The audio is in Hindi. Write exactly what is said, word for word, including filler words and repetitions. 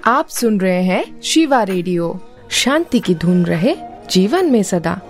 आप सुन रहे हैं शिवा रेडियो। शांति की धुन रहे जीवन में सदा।